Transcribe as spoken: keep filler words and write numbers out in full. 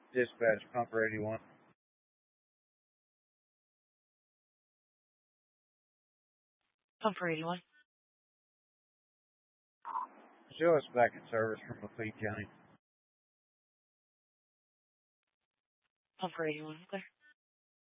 Dispatch, Pumper eighty-one. Pumper eighty-one. Show us back in service from McLean County. Pumper eighty-one, clear.